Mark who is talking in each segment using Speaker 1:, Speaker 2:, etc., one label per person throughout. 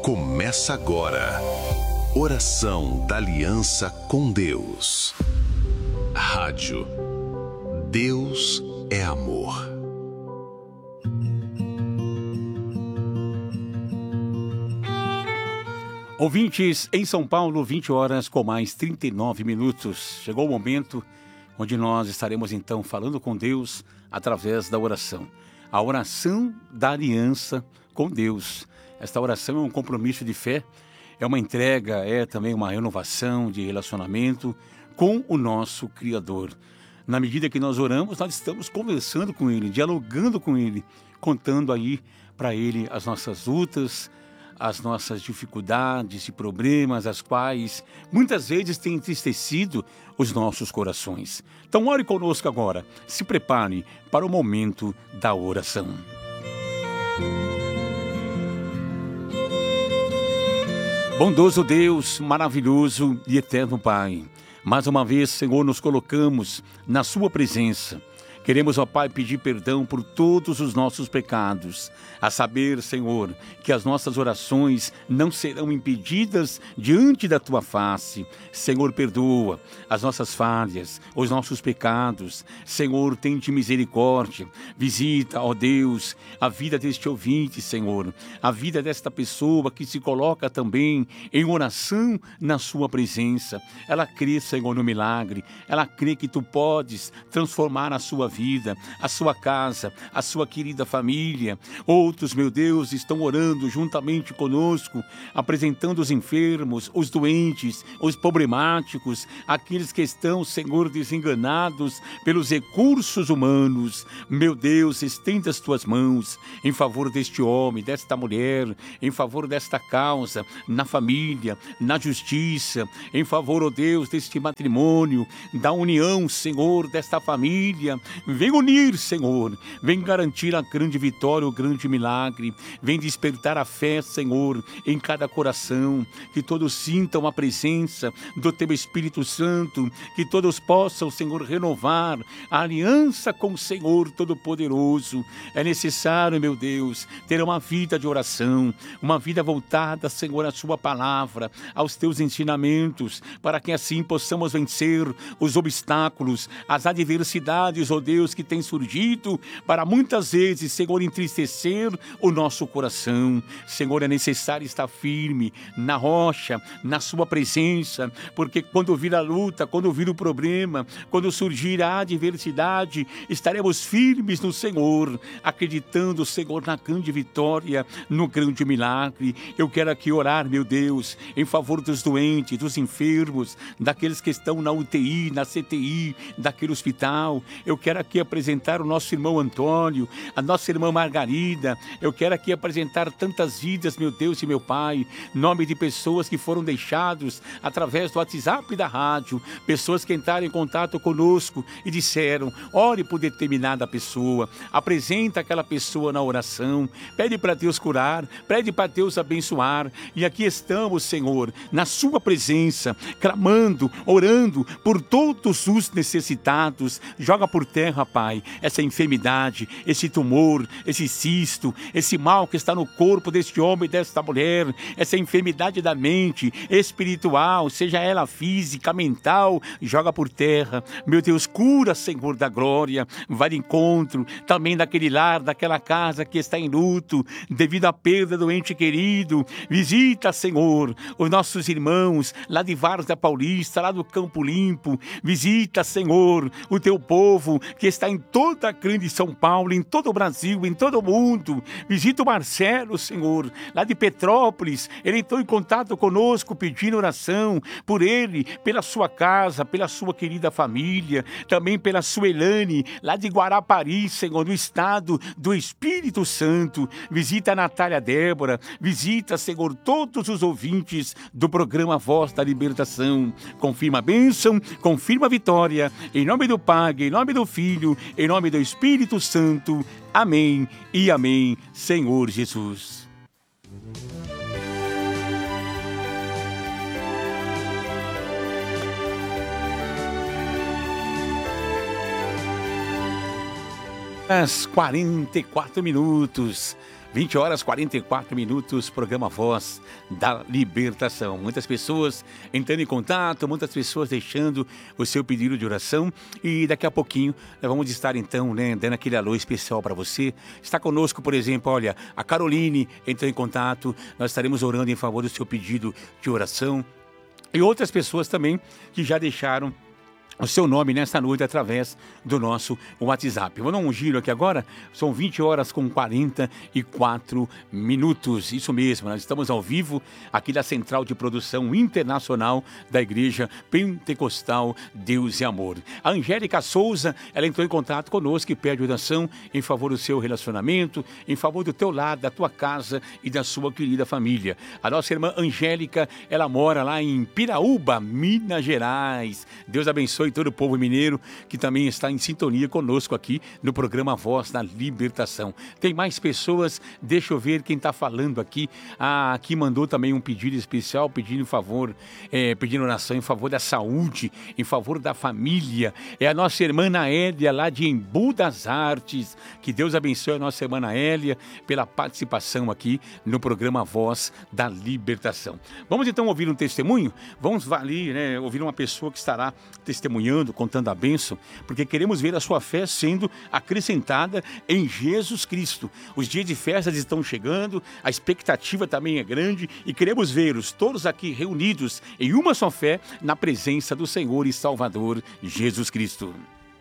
Speaker 1: Começa agora. Oração da Aliança com Deus. Rádio. Deus é amor.
Speaker 2: Ouvintes, em São Paulo, 20 horas com mais 39 minutos. Chegou o momento onde nós estaremos então falando com Deus através da oração. A oração da aliança com Deus. Esta oração é um compromisso de fé, é uma entrega, é também uma renovação de relacionamento com o nosso Criador. Na medida que nós oramos, nós estamos conversando com Ele, dialogando com Ele, contando aí para Ele as nossas lutas, as nossas dificuldades e problemas, as quais muitas vezes têm entristecido os nossos corações. Então ore conosco agora, se prepare para o momento da oração. Bondoso Deus, maravilhoso e eterno Pai, mais uma vez, Senhor, nos colocamos na Sua presença. Queremos, ó Pai, pedir perdão por todos os nossos pecados. A saber, Senhor, que as nossas orações não serão impedidas diante da Tua face. Senhor, perdoa as nossas falhas, os nossos pecados. Senhor, tende misericórdia. Visita, ó Deus, a vida deste ouvinte, Senhor. A vida desta pessoa que se coloca também em oração na Sua presença. Ela crê, Senhor, no milagre. Ela crê que Tu podes transformar a sua vida, a sua casa, a sua querida família. Outros, meu Deus, estão orando juntamente conosco, apresentando os enfermos, os doentes, os problemáticos, aqueles que estão, Senhor, desenganados pelos recursos humanos. Meu Deus, estenda as tuas mãos em favor deste homem, desta mulher, em favor desta causa, na família, na justiça, em favor, ó Deus, deste matrimônio, da união, Senhor, desta família. Vem unir, Senhor, vem garantir a grande vitória, o grande milagre, vem despertar a fé, Senhor, em cada coração, que todos sintam a presença do Teu Espírito Santo, que todos possam, Senhor, renovar a aliança com o Senhor Todo-Poderoso. É necessário, meu Deus, ter uma vida de oração, uma vida voltada, Senhor, à Sua palavra, aos Teus ensinamentos, para que assim possamos vencer os obstáculos, as adversidades, ó Deus, que tem surgido para muitas vezes, Senhor, entristecer o nosso coração. Senhor, é necessário estar firme na rocha, na Sua presença, porque quando vir a luta, quando vir o problema, quando surgir a adversidade, estaremos firmes no Senhor, acreditando, Senhor, na grande vitória, no grande milagre. Eu quero aqui orar, meu Deus, em favor dos doentes, dos enfermos, daqueles que estão na UTI, na CTI, daquele hospital. Eu quero aqui apresentar o nosso irmão Antônio, a nossa irmã Margarida. Eu quero aqui apresentar tantas vidas, meu Deus e meu Pai, nome de pessoas que foram deixados através do WhatsApp da rádio, pessoas que entraram em contato conosco e disseram, ore por determinada pessoa, apresenta aquela pessoa na oração, pede para Deus curar, pede para Deus abençoar, e aqui estamos, Senhor, na Sua presença, clamando, orando por todos os necessitados. Joga por terra, Pai, essa enfermidade, esse tumor, esse cisto, esse mal que está no corpo deste homem e desta mulher, essa enfermidade da mente, espiritual, seja ela física, mental, joga por terra. Meu Deus, cura, Senhor da glória, vai de encontro também daquele lar, daquela casa que está em luto, devido à perda do ente querido. Visita, Senhor, os nossos irmãos lá de Várzea Paulista, lá do Campo Limpo. Visita, Senhor, o Teu povo que está em toda a grande São Paulo, em todo o Brasil, em todo o mundo. Visita o Marcelo, Senhor, lá de Petrópolis. Ele entrou em contato conosco pedindo oração por ele, pela sua casa, pela sua querida família, também pela Suelane, lá de Guarapari, Senhor, no estado do Espírito Santo. Visita a Natália Débora, visita, Senhor, todos os ouvintes do programa Voz da Libertação. Confirma a bênção, confirma a vitória, em nome do Pai, em nome do Filho, em nome do Espírito Santo. Amém e amém, Senhor Jesus. Às 44 minutos. 20 horas 44 minutos, programa Voz da Libertação. Muitas pessoas entrando em contato, muitas pessoas deixando o seu pedido de oração. E daqui a pouquinho nós vamos estar então, dando aquele alô especial para você. Está conosco, por exemplo, olha, a Caroline entrou em contato. Nós estaremos orando em favor do seu pedido de oração. E outras pessoas também que já deixaram o seu nome nesta noite através do nosso WhatsApp. Vou dar um giro aqui agora, são 20 horas com 44 minutos. Isso mesmo, nós estamos ao vivo aqui da Central de Produção Internacional da Igreja Pentecostal Deus e Amor. A Angélica Souza, ela entrou em contato conosco e pede oração em favor do seu relacionamento, em favor do teu lar, da tua casa e da sua querida família. A nossa irmã Angélica, ela mora lá em Piraúba, Minas Gerais. Deus abençoe todo o povo mineiro que também está em sintonia conosco aqui no programa Voz da Libertação. Tem mais pessoas, deixa eu ver quem está falando aqui. Aqui mandou também um pedido especial, pedindo pedindo oração em favor da saúde, em favor da família. É a nossa irmã Naélia, lá de Embu das Artes. Que Deus abençoe a nossa irmã Naélia pela participação aqui no programa Voz da Libertação. Vamos então ouvir um testemunho? Vamos ali, ouvir uma pessoa que estará testemunhando, contando a bênção, porque queremos ver a sua fé sendo acrescentada em Jesus Cristo. Os dias de festas estão chegando, a expectativa também é grande e queremos vê-los todos aqui reunidos em uma só fé na presença do Senhor e Salvador Jesus Cristo.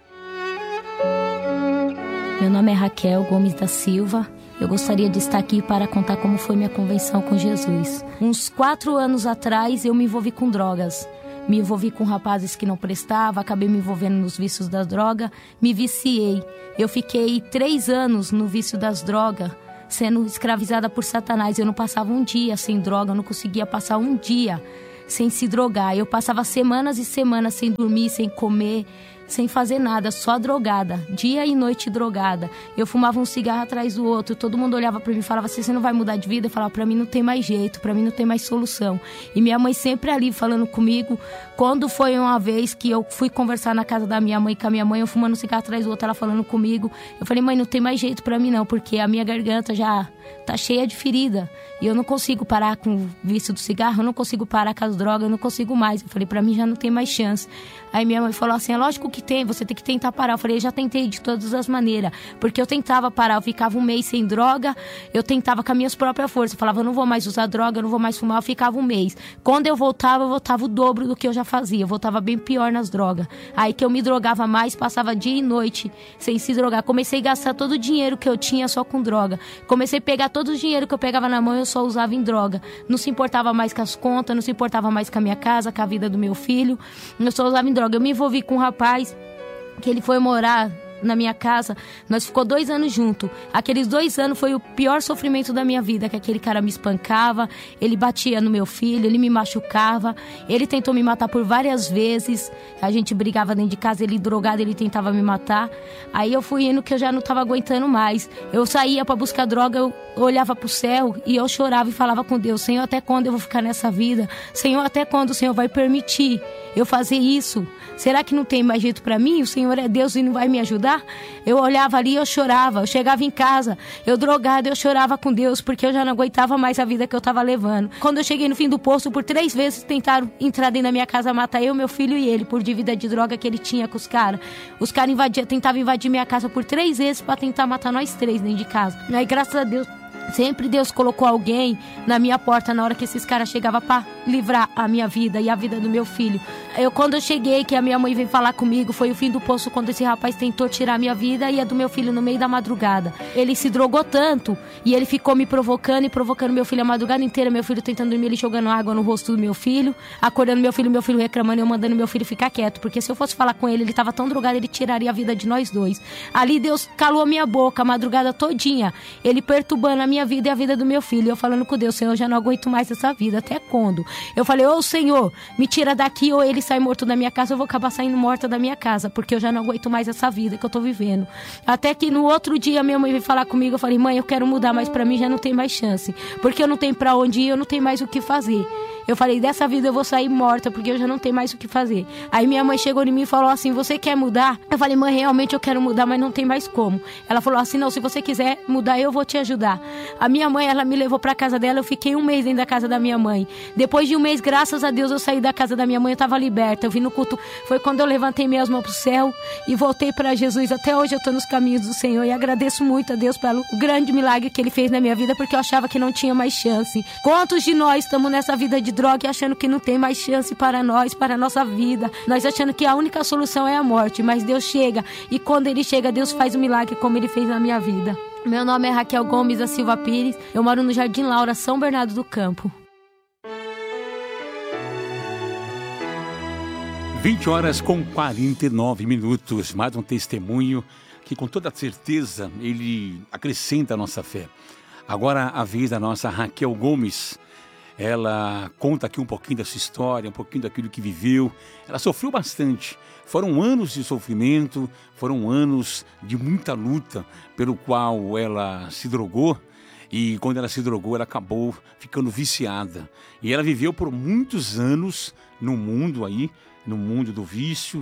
Speaker 3: Meu nome é Raquel Gomes da Silva. Eu gostaria de estar aqui para contar como foi minha convenção com Jesus. Uns 4 anos atrás eu me envolvi com drogas. Me envolvi com rapazes que não prestavam, acabei me envolvendo nos vícios da droga, me viciei. Eu fiquei 3 anos no vício das drogas, sendo escravizada por Satanás. Eu não passava um dia sem droga, eu não conseguia passar um dia sem se drogar. Eu passava semanas e semanas sem dormir, sem comer, sem fazer nada, só drogada, dia e noite drogada. Eu fumava um cigarro atrás do outro, todo mundo olhava pra mim e falava assim, você não vai mudar de vida? Eu falava, pra mim não tem mais jeito, pra mim não tem mais solução. E minha mãe sempre ali falando comigo. Quando foi uma vez que eu fui conversar na casa da minha mãe, com a minha mãe, eu fumando um cigarro atrás do outro, ela falando comigo, eu falei, mãe, não tem mais jeito pra mim não, porque a minha garganta já tá cheia de ferida, e eu não consigo parar com o vício do cigarro, eu não consigo parar com as drogas, eu não consigo mais. Eu falei, pra mim já não tem mais chance. Aí minha mãe falou assim, é lógico que tem, você tem que tentar parar. Eu falei, eu já tentei de todas as maneiras, porque eu tentava parar, eu ficava um mês sem droga, eu tentava com as minhas próprias forças, eu falava, eu não vou mais usar droga, eu não vou mais fumar, eu ficava um mês. Quando eu voltava o dobro do que eu já fazia, eu voltava bem pior nas drogas. Aí que eu me drogava mais, passava dia e noite sem se drogar. Comecei a gastar todo o dinheiro que eu tinha só com droga. Comecei a pegar todo o dinheiro que eu pegava na mão, eu só usava em droga. Não se importava mais com as contas, não se importava mais com a minha casa, com a vida do meu filho, eu só usava em droga. Eu me envolvi com um rapaz que ele foi morar na minha casa, nós ficou 2 anos juntos. Aqueles 2 anos foi o pior sofrimento da minha vida, que aquele cara me espancava, ele batia no meu filho, ele me machucava, ele tentou me matar por várias vezes, a gente brigava dentro de casa, ele drogado, ele tentava me matar. Aí eu fui indo que eu já não tava aguentando mais, eu saía pra buscar droga, eu olhava pro céu e eu chorava e falava com Deus, Senhor, até quando eu vou ficar nessa vida? Senhor, até quando o Senhor vai permitir eu fazer isso? Será que não tem mais jeito pra mim? O Senhor é Deus e não vai me ajudar? Eu olhava ali e eu chorava. Eu chegava em casa, eu drogada, eu chorava com Deus, porque eu já não aguentava mais a vida que eu tava levando. Quando eu cheguei no fim do poço, por 3 vezes tentaram entrar dentro da minha casa, matar eu, meu filho e ele, por dívida de droga que ele tinha com os caras. Os caras tentavam invadir minha casa por 3 vezes pra tentar matar nós 3 dentro de casa. Aí, graças a Deus, sempre Deus colocou alguém na minha porta na hora que esses caras chegavam pra livrar a minha vida e a vida do meu filho. Quando eu cheguei, que a minha mãe veio falar comigo, foi o fim do poço quando esse rapaz tentou tirar a minha vida e a do meu filho no meio da madrugada. Ele se drogou tanto e ele ficou me provocando e provocando meu filho a madrugada inteira. Meu filho tentando dormir, ele jogando água no rosto do meu filho, acordando meu filho reclamando e eu mandando meu filho ficar quieto, porque se eu fosse falar com ele, ele tava tão drogado, ele tiraria a vida de nós 2. Ali Deus calou a minha boca a madrugada todinha, ele perturbando a minha vida e a vida do meu filho. Eu falando com Deus, Senhor, eu já não aguento mais essa vida, até quando? Eu falei, ô Senhor, me tira daqui ou ele sai morto da minha casa, eu vou acabar saindo morta da minha casa, porque eu já não aguento mais essa vida que eu tô vivendo. Até que no outro dia minha mãe veio falar comigo, eu falei, mãe, eu quero mudar, mas pra mim já não tem mais chance, porque eu não tenho pra onde ir, eu não tenho mais o que fazer. Eu falei, dessa vida eu vou sair morta, porque eu já não tenho mais o que fazer. Aí minha mãe chegou em mim e falou assim, você quer mudar? Eu falei, mãe, realmente eu quero mudar, mas não tem mais como. Ela falou assim, não, se você quiser mudar, eu vou te ajudar. A minha mãe, ela me levou pra casa dela, eu fiquei 1 mês dentro da casa da minha mãe. Depois de 1 mês, graças a Deus, eu saí da casa da minha mãe, eu tava liberta. Eu vim no culto, foi quando eu levantei minhas mãos pro céu e voltei pra Jesus. Até hoje eu tô nos caminhos do Senhor e agradeço muito a Deus pelo grande milagre que Ele fez na minha vida, porque eu achava que não tinha mais chance. Quantos de nós estamos nessa vida de droga e achando que não tem mais chance para nós, para a nossa vida? Nós achando que a única solução é a morte, mas Deus chega e quando Ele chega, Deus faz um milagre como Ele fez na minha vida. Meu nome é Raquel Gomes da Silva Pires, eu moro no Jardim Laura, São Bernardo do Campo.
Speaker 2: 20h49, mais um testemunho que com toda certeza ele acrescenta a nossa fé. Agora a vez da nossa Raquel Gomes. Ela conta aqui um pouquinho da sua história, um pouquinho daquilo que viveu. Ela sofreu bastante. Foram anos de sofrimento, foram anos de muita luta, pelo qual ela se drogou. E quando ela se drogou, ela acabou ficando viciada. E ela viveu por muitos anos no mundo aí, no mundo do vício,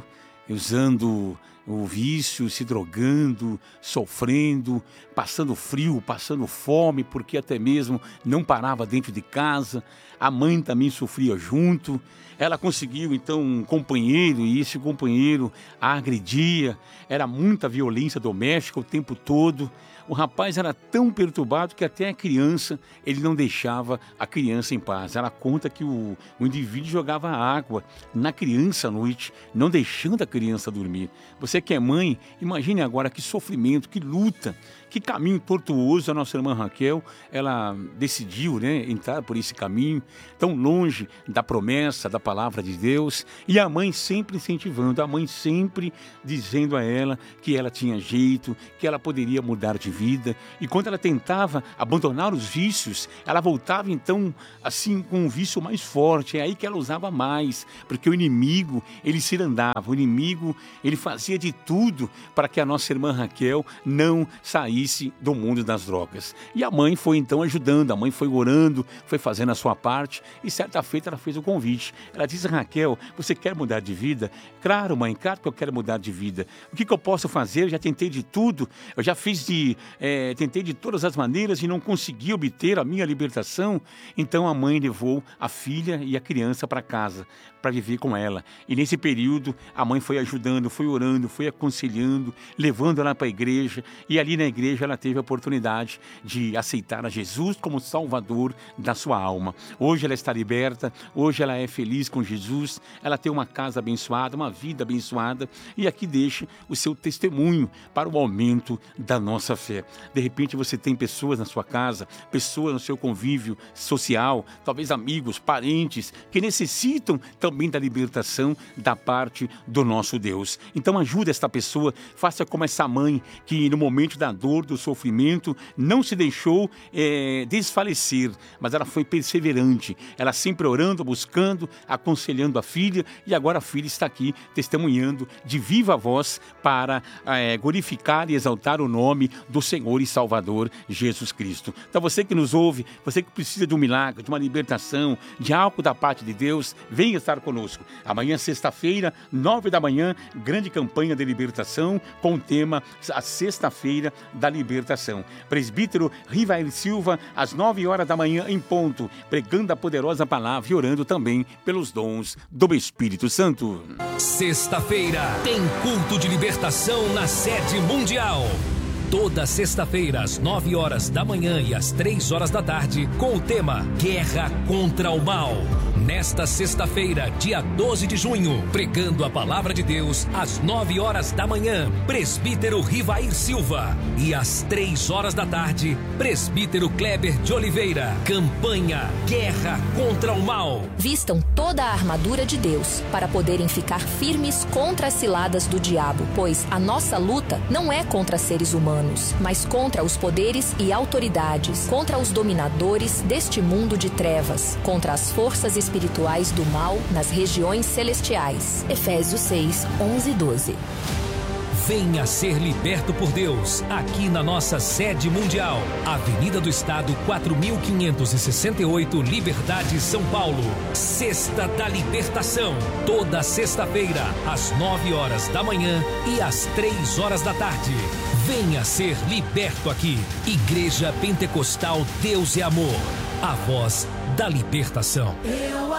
Speaker 2: usando o vício, se drogando, sofrendo, passando frio, passando fome, porque até mesmo não parava dentro de casa. A mãe também sofria junto. Ela conseguiu então um companheiro e esse companheiro a agredia. Era muita violência doméstica o tempo todo. O rapaz era tão perturbado que até a criança, ele não deixava a criança em paz. Ela conta que o indivíduo jogava água na criança à noite, não deixando a criança dormir. Você que é mãe, imagine agora que sofrimento, que luta, que caminho tortuoso a nossa irmã Raquel. Ela decidiu, entrar por esse caminho, tão longe da promessa, da palavra de Deus. E a mãe sempre incentivando, a mãe sempre dizendo a ela que ela tinha jeito, que ela poderia mudar de vida. E quando ela tentava abandonar os vícios, ela voltava então assim com um vício mais forte. É aí que ela usava mais, porque o inimigo, ele se andava, o inimigo, ele fazia de tudo para que a nossa irmã Raquel não saísse do mundo das drogas. E a mãe foi então ajudando, a mãe foi orando, foi fazendo a sua parte e certa feita ela fez o convite. Ela disse, Raquel, você quer mudar de vida? Claro, mãe, claro que eu quero mudar de vida. O que eu posso fazer? Eu já tentei de tudo, eu já tentei de todas as maneiras e não consegui obter a minha libertação. Então a mãe levou a filha e a criança para casa, para viver com ela. E nesse período a mãe foi ajudando, foi orando, foi aconselhando, levando ela para a igreja. E ali na igreja ela teve a oportunidade de aceitar a Jesus como Salvador da sua alma. Hoje ela está liberta, hoje ela é feliz com Jesus, ela tem uma casa abençoada, uma vida abençoada. E aqui deixa o seu testemunho para o aumento da nossa fé. De repente você tem pessoas na sua casa, pessoas no seu convívio social, talvez amigos, parentes, que necessitam também da libertação da parte do nosso Deus. Então ajude esta pessoa, faça como essa mãe que no momento da dor, do sofrimento, não se deixou desfalecer, mas ela foi perseverante, ela sempre orando, buscando, aconselhando a filha, e agora a filha está aqui testemunhando de viva voz para glorificar e exaltar o nome do Senhor e Salvador Jesus Cristo. Então você que nos ouve, você que precisa de um milagre, de uma libertação, de algo da parte de Deus, venha estar conosco. Amanhã, sexta-feira, 9 da manhã, grande campanha de libertação com o tema A Sexta-feira da Libertação. Presbítero Rivair Silva, às 9 horas da manhã em ponto, pregando a poderosa palavra e orando também pelos dons do Espírito Santo.
Speaker 4: Sexta-feira tem culto de libertação na sede mundial. Toda sexta-feira, às 9 horas da manhã e às 3 horas da tarde, com o tema Guerra contra o Mal. Nesta sexta-feira, dia 12 de junho, pregando a palavra de Deus, às 9 horas da manhã, presbítero Rivair Silva. E às 3 horas da tarde, presbítero Kleber de Oliveira. Campanha Guerra contra o Mal.
Speaker 5: Vistam toda a armadura de Deus para poderem ficar firmes contra as ciladas do diabo, pois a nossa luta não é contra seres humanos, mas contra os poderes e autoridades, contra os dominadores deste mundo de trevas, contra as forças espirituais espirituais do mal nas regiões celestiais. Efésios 6, 11 e 12.
Speaker 4: Venha ser liberto por Deus, aqui na nossa sede mundial. Avenida do Estado, 4568, Liberdade, São Paulo. Sexta da Libertação. Toda sexta-feira, às 9 horas da manhã e às 3 horas da tarde. Venha ser liberto aqui. Igreja Pentecostal Deus é Amor. A voz da libertação.